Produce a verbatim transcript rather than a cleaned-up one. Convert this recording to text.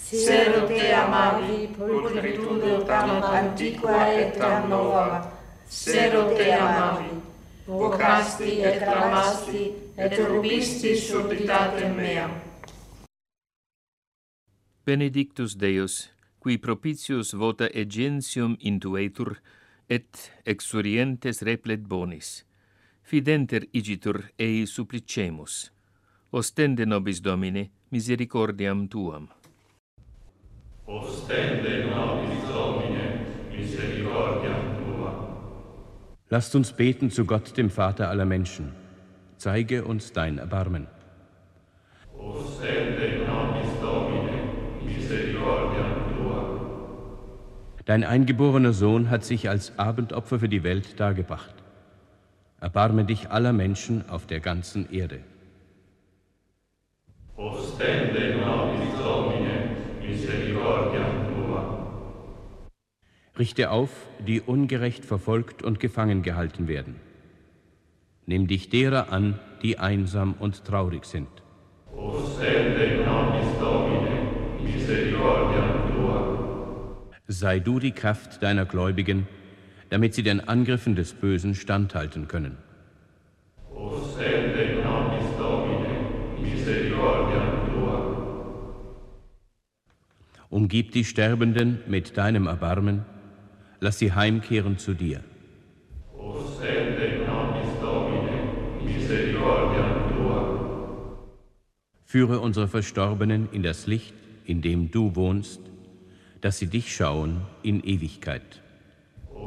Cero te amavi, pulcritudo tam antiqua et tam nova. Cero te amavi, vocasti et clamasti, et rubisti subritatem meam. Benedictus Deus, qui propitius vota egentium intuetur, et exurientes replet bonis. Fidenter igitur ei supplicemus. Ostende nobis Domine misericordiam tuam. Ostende nobis Domine misericordiam tuam. Lasst uns beten zu Gott, dem Vater aller Menschen. Zeige uns dein Erbarmen. Ostende nobis Domine misericordiam tuam. Dein eingeborener Sohn hat sich als Abendopfer für die Welt dargebracht. Erbarme dich aller Menschen auf der ganzen Erde. Ostende nobis Domine misericordiam tuam. Richte auf, die ungerecht verfolgt und gefangen gehalten werden. Nimm dich derer an, die einsam und traurig sind. Ostende nobis Domine misericordiam tuam. Sei du die Kraft deiner Gläubigen, damit sie den Angriffen des Bösen standhalten können. Ostende nobis Domine misericordiam tuam. Umgib die Sterbenden mit deinem Erbarmen, lass sie heimkehren zu dir. Ostende nobis Domine misericordiam tuam. Führe unsere Verstorbenen in das Licht, in dem du wohnst, dass sie dich schauen in Ewigkeit.